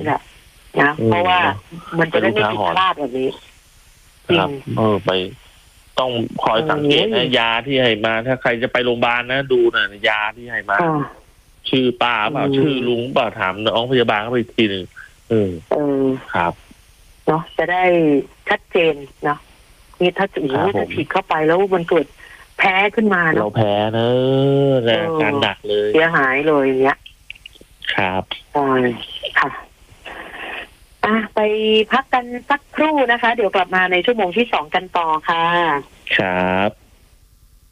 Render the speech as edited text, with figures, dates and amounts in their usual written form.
แหละนะเพราะว่ามันจะได้ไม่ผิดพลาดแบบนี้ครับไปต้องคอยสังเกตนะยาที่ให้มาถ้าใครจะไปโรงพยาบาลนะดูนะยาที่ให้มาชื่อป้าเปล่าชื่อลุงเปล่าถามน้องพยาบาลเข้าไปอีกทีหนึ่งครับเนาะจะได้ชัดเจนเนาะนี่ถ้าฉีดเข้าไปแล้วมันเกิดแพ้ขึ้นมาเนาะเราแพ้เนอะการหนักเลยเสียหายเลยเนี้ยครับค่ะไปพักกันสักครู่นะคะเดี๋ยวกลับมาในชั่วโมงที่2กันต่อค่ะครับ